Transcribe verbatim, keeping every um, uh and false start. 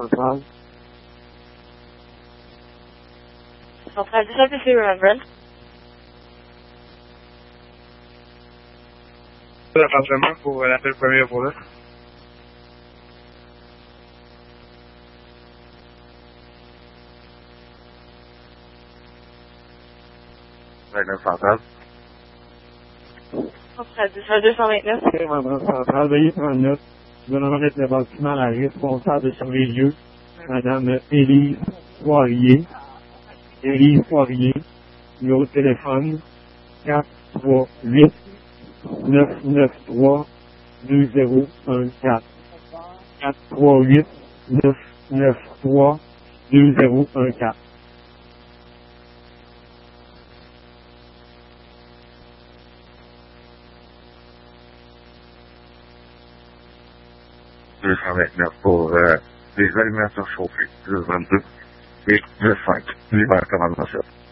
centrale. Centrale du Saint-Péché, Remembrance. L'appartement pour l'appel premier pour là. vingt-neuf centrale. Centrale du deux cent vingt-neuf. Ok, Remembrance centrale, veuillez prendre note. Nous allons remettre le bâtiment à la responsable sur les lieux, Madame Élise Poirier. Élise Poirier. Numéro de téléphone quatre trois huit neuf neuf trois deux zéro un quatre. quatre trois huit neuf neuf trois deux zéro un quatre. deux cent vingt-neuf pour euh, les animateurs chauffés, le vingt-deux et le cinq, l'hiver commandement.